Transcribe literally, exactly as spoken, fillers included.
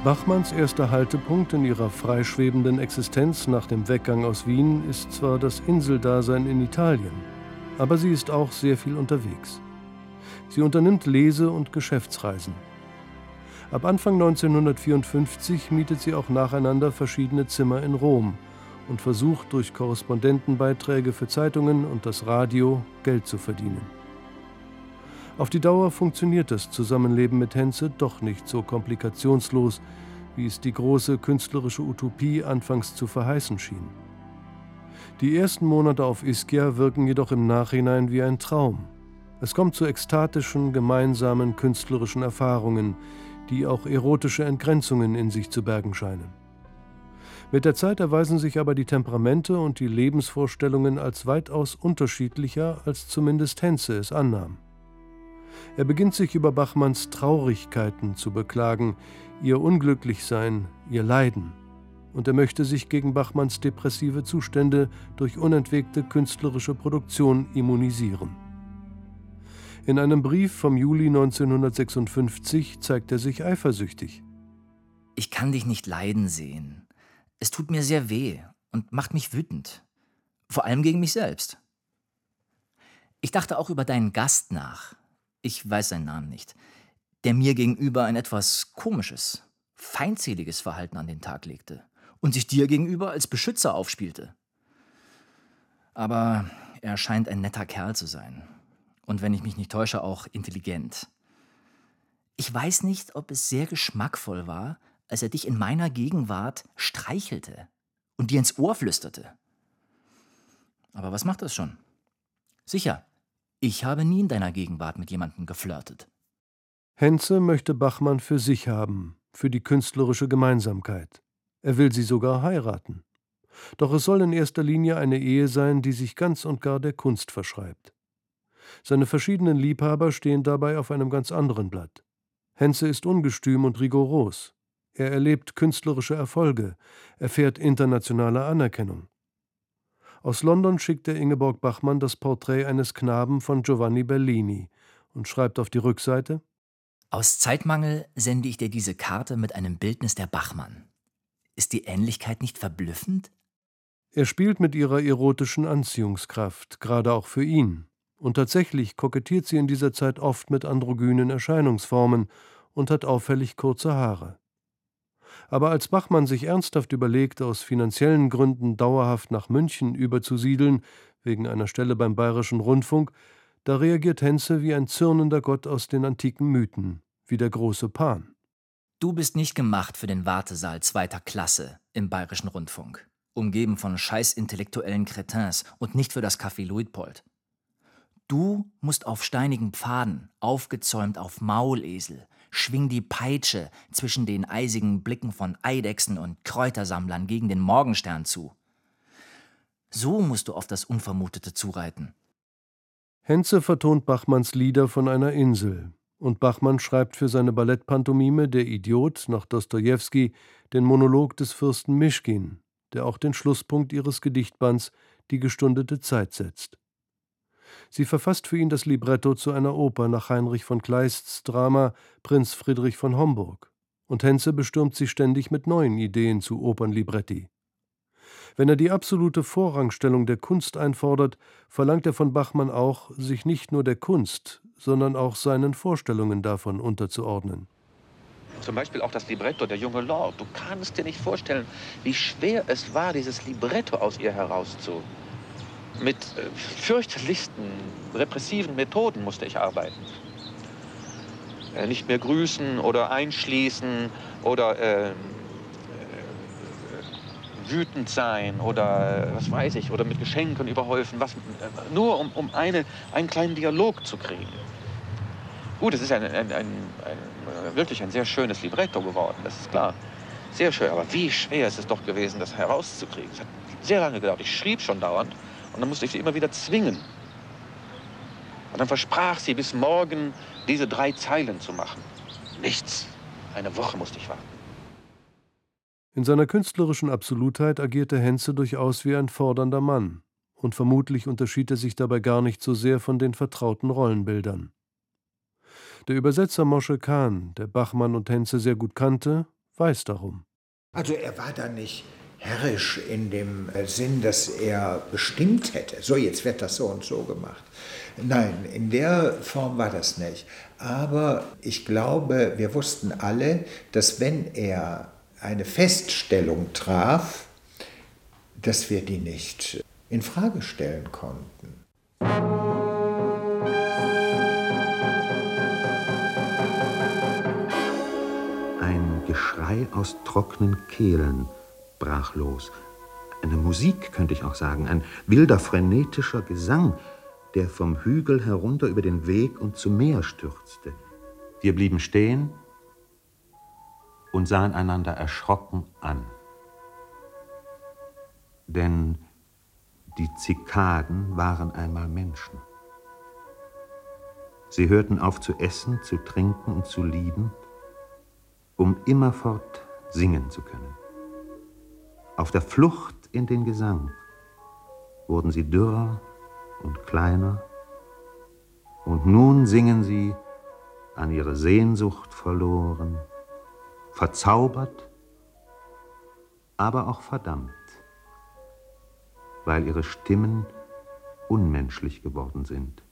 Bachmanns erster Haltepunkt in ihrer freischwebenden Existenz nach dem Weggang aus Wien ist zwar das Inseldasein in Italien, aber sie ist auch sehr viel unterwegs. Sie unternimmt Lese- und Geschäftsreisen. Ab Anfang neunzehnhundertvierundfünfzig mietet sie auch nacheinander verschiedene Zimmer in Rom und versucht durch Korrespondentenbeiträge für Zeitungen und das Radio Geld zu verdienen. Auf die Dauer funktioniert das Zusammenleben mit Henze doch nicht so komplikationslos, wie es die große künstlerische Utopie anfangs zu verheißen schien. Die ersten Monate auf Ischia wirken jedoch im Nachhinein wie ein Traum. Es kommt zu ekstatischen, gemeinsamen künstlerischen Erfahrungen, die auch erotische Entgrenzungen in sich zu bergen scheinen. Mit der Zeit erweisen sich aber die Temperamente und die Lebensvorstellungen als weitaus unterschiedlicher, als zumindest Henze es annahm. Er beginnt sich über Bachmanns Traurigkeiten zu beklagen, ihr Unglücklichsein, ihr Leiden. Und er möchte sich gegen Bachmanns depressive Zustände durch unentwegte künstlerische Produktion immunisieren. In einem Brief vom Juli neunzehnhundertsechsundfünfzig zeigt er sich eifersüchtig. Ich kann dich nicht leiden sehen. Es tut mir sehr weh und macht mich wütend. Vor allem gegen mich selbst. Ich dachte auch über deinen Gast nach. Ich weiß seinen Namen nicht, der mir gegenüber ein etwas komisches, feindseliges Verhalten an den Tag legte und sich dir gegenüber als Beschützer aufspielte. Aber er scheint ein netter Kerl zu sein und, wenn ich mich nicht täusche, auch intelligent. Ich weiß nicht, ob es sehr geschmackvoll war, als er dich in meiner Gegenwart streichelte und dir ins Ohr flüsterte. Aber was macht das schon? Sicher. Ich habe nie in deiner Gegenwart mit jemandem geflirtet. Henze möchte Bachmann für sich haben, für die künstlerische Gemeinsamkeit. Er will sie sogar heiraten. Doch es soll in erster Linie eine Ehe sein, die sich ganz und gar der Kunst verschreibt. Seine verschiedenen Liebhaber stehen dabei auf einem ganz anderen Blatt. Henze ist ungestüm und rigoros. Er erlebt künstlerische Erfolge, erfährt internationale Anerkennung. Aus London schickt er Ingeborg Bachmann das Porträt eines Knaben von Giovanni Bellini und schreibt auf die Rückseite: Aus Zeitmangel sende ich dir diese Karte mit einem Bildnis der Bachmann. Ist die Ähnlichkeit nicht verblüffend? Er spielt mit ihrer erotischen Anziehungskraft, gerade auch für ihn. Und tatsächlich kokettiert sie in dieser Zeit oft mit androgynen Erscheinungsformen und hat auffällig kurze Haare. Aber als Bachmann sich ernsthaft überlegt, aus finanziellen Gründen dauerhaft nach München überzusiedeln, wegen einer Stelle beim Bayerischen Rundfunk, da reagiert Henze wie ein zürnender Gott aus den antiken Mythen, wie der große Pan. Du bist nicht gemacht für den Wartesaal zweiter Klasse im Bayerischen Rundfunk, umgeben von scheißintellektuellen Cretins und nicht für das Café Luitpold. Du musst auf steinigen Pfaden, aufgezäumt auf Maulesel, schwing die Peitsche zwischen den eisigen Blicken von Eidechsen und Kräutersammlern gegen den Morgenstern zu. So musst du auf das Unvermutete zureiten. Henze vertont Bachmanns Lieder von einer Insel. Und Bachmann schreibt für seine Ballettpantomime Der Idiot nach Dostojewski den Monolog des Fürsten Mischkin, der auch den Schlusspunkt ihres Gedichtbands Die gestundete Zeit setzt. Sie verfasst für ihn das Libretto zu einer Oper nach Heinrich von Kleists Drama Prinz Friedrich von Homburg. Und Henze bestürmt sie ständig mit neuen Ideen zu Opernlibretti. Wenn er die absolute Vorrangstellung der Kunst einfordert, verlangt er von Bachmann auch, sich nicht nur der Kunst, sondern auch seinen Vorstellungen davon unterzuordnen. Zum Beispiel auch das Libretto, der junge Lord. Du kannst dir nicht vorstellen, wie schwer es war, dieses Libretto aus ihr herauszu. Mit äh, fürchterlichsten, repressiven Methoden musste ich arbeiten. Äh, nicht mehr grüßen oder einschließen oder äh, äh, wütend sein oder äh, was weiß ich, oder mit Geschenken überhäufen, was, äh, nur um, um eine, einen kleinen Dialog zu kriegen. Gut, es ist ein, ein, ein, ein, wirklich ein sehr schönes Libretto geworden, das ist klar. Sehr schön, aber wie schwer ist es doch gewesen, das herauszukriegen. Es hat sehr lange gedauert. Ich schrieb schon dauernd und dann musste ich sie immer wieder zwingen. Und dann versprach sie, bis morgen diese drei Zeilen zu machen. Nichts. Eine Woche musste ich warten. In seiner künstlerischen Absolutheit agierte Henze durchaus wie ein fordernder Mann. Und vermutlich unterschied er sich dabei gar nicht so sehr von den vertrauten Rollenbildern. Der Übersetzer Moshe Khan, der Bachmann und Henze sehr gut kannte, weiß darum. Also er war da nicht herrisch in dem Sinn, dass er bestimmt hätte, so jetzt wird das so und so gemacht. Nein, in der Form war das nicht. Aber ich glaube, wir wussten alle, dass wenn er eine Feststellung traf, dass wir die nicht in Frage stellen konnten. Ein Geschrei aus trockenen Kehlen brach los. Eine Musik, könnte ich auch sagen, ein wilder, frenetischer Gesang, der vom Hügel herunter über den Weg und zum Meer stürzte. Wir blieben stehen und sahen einander erschrocken an. Denn die Zikaden waren einmal Menschen. Sie hörten auf zu essen, zu trinken und zu lieben, um immerfort singen zu können. Auf der Flucht in den Gesang wurden sie dürrer und kleiner, und nun singen sie, an ihre Sehnsucht verloren, verzaubert, aber auch verdammt, weil ihre Stimmen unmenschlich geworden sind.